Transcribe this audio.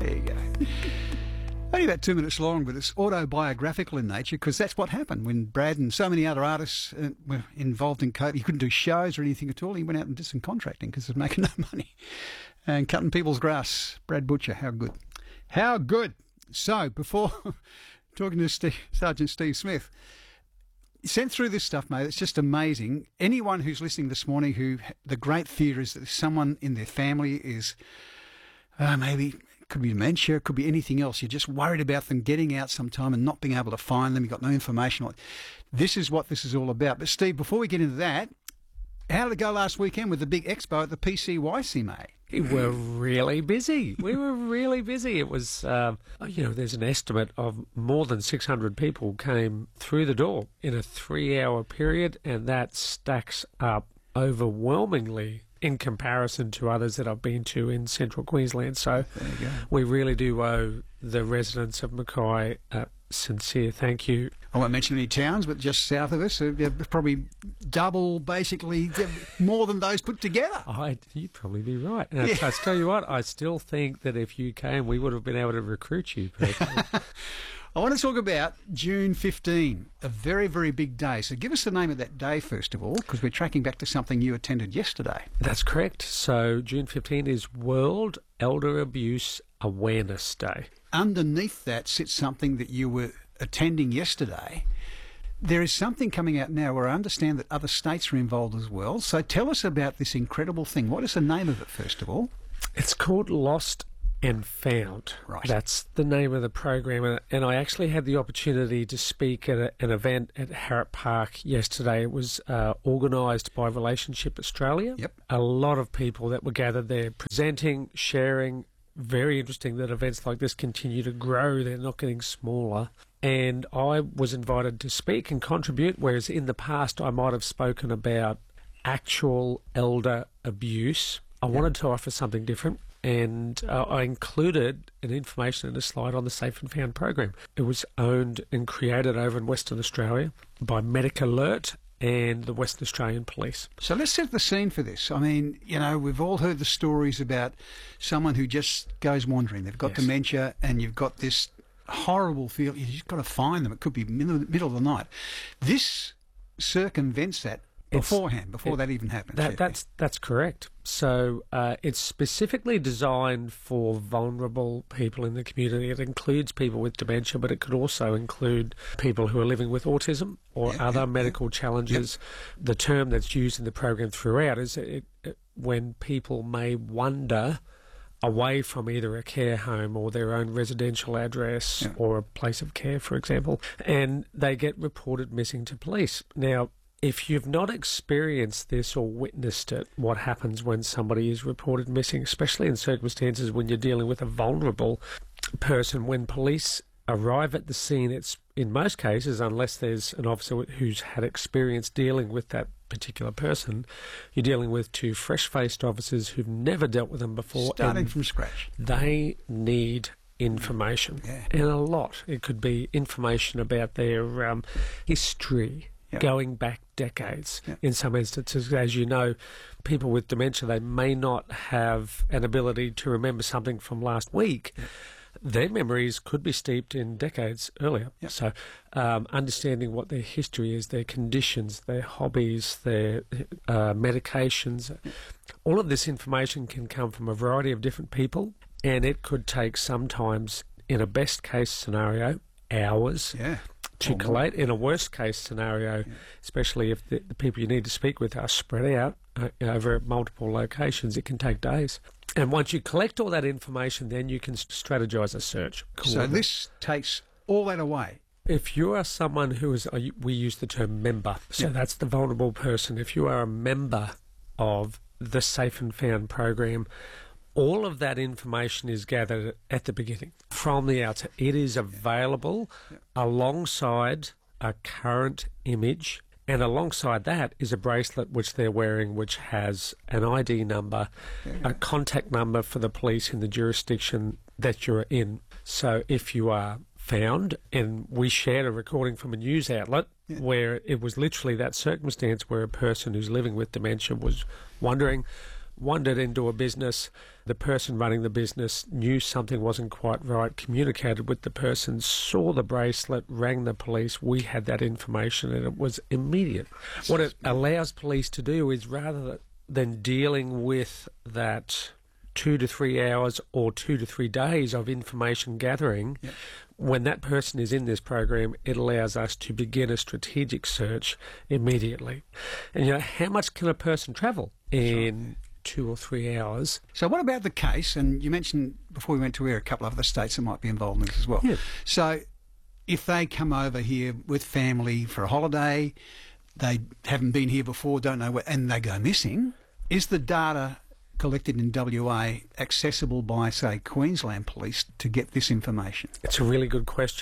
There you go. Only about 2 minutes long, but it's autobiographical in nature because that's what happened when Brad and so many other artists were involved in COVID. He couldn't do shows or anything at all. He went out and did some contracting because he was making no money and cutting people's grass. Brad Butcher, how good. How good. So, before talking to Sergeant Steve Smith, sent through this stuff, mate. It's just amazing. Anyone who's listening this morning the great fear is that someone in their family is maybe... Could be dementia, could be anything else. You're just worried about them getting out sometime and not being able to find them. You've got no information on it. This is what this is all about. But, Steve, before we get into that, how did it go last weekend with the big expo at the PCYC, mate? We were really busy. It was, there's an estimate of more than 600 people came through the door in a 3-hour period, and that stacks up overwhelmingly in comparison to others that I've been to in central Queensland. So we really do owe the residents of Mackay a sincere thank you. I won't mention any towns, but just south of us, probably double, basically, more than those put together. You'd probably be right. And I tell you what, I still think that if you came, we would have been able to recruit you personally. I want to talk about June 15, a very, very big day. So give us the name of that day, first of all, because we're tracking back to something you attended yesterday. That's correct. So June 15 is World Elder Abuse Awareness Day. Underneath that sits something that you were attending yesterday. There is something coming out now where I understand that other states are involved as well. So tell us about this incredible thing. What is the name of it, first of all? It's called Lost and Found. Right. That's the name of the program. And I actually had the opportunity to speak at an event at Harrop Park yesterday. It was organised by Relationship Australia. Yep. A lot of people that were gathered there presenting, sharing. Very interesting that events like this continue to grow. They're not getting smaller. And I was invited to speak and contribute, whereas in the past I might have spoken about actual elder abuse. I wanted to offer something different. And I included an information in a slide on the Safe and Found program. It was owned and created over in Western Australia by Medic Alert and the Western Australian Police. So let's set the scene for this. I mean, we've all heard the stories about someone who just goes wandering. They've got dementia and you've got this horrible feel. You've just got to find them. It could be middle of the night. This circumvents that before that even happens. That's correct. So it's specifically designed for vulnerable people in the community. It includes people with dementia, but it could also include people who are living with autism or other medical challenges. Yep. The term that's used in the program throughout is when people may wander away from either a care home or their own residential address or a place of care, for example, and they get reported missing to police. Now, if you've not experienced this or witnessed it, what happens when somebody is reported missing, especially in circumstances when you're dealing with a vulnerable person, when police arrive at the scene, it's in most cases, unless there's an officer who's had experience dealing with that particular person, you're dealing with two fresh-faced officers who've never dealt with them before. Starting from scratch. They need information, and a lot. It could be information about their history, going back decades. In some instances, as you know, people with dementia, they may not have an ability to remember something from last week. Their memories could be steeped in decades earlier. So understanding what their history is, their conditions, their hobbies, their medications, all of this information can come from a variety of different people, and it could take sometimes, in a best case scenario, hours to collate. In a worst case scenario, especially if the people you need to speak with are spread out over multiple locations, it can take days. And once you collect all that information, then you can strategise a search. So this takes all that away. If you are someone who is, we use the term member, so that's the vulnerable person. If you are a member of the Safe and Found program, all of that information is gathered at the beginning, from the outset. It is available alongside a current image, and alongside that is a bracelet which they're wearing, which has an ID number, a contact number for the police in the jurisdiction that you're in. So if you are found, and we shared a recording from a news outlet where it was literally that circumstance where a person who's living with dementia was wandered into a business, The person running the business knew something wasn't quite right, communicated with the person, saw the bracelet, rang the police. We had that information and it was immediate. What it allows police to do is, rather than dealing with that 2 to 3 hours or 2 to 3 days of information gathering, when that person is in this program, it allows us to begin a strategic search immediately. And, how much can a person travel in 2 or 3 hours? So what about the case, and you mentioned before we went to air a couple of other states that might be involved in this as well. Yeah. So if they come over here with family for a holiday, they haven't been here before, don't know where, and they go missing, is the data collected in WA accessible by, say, Queensland Police to get this information? It's a really good question.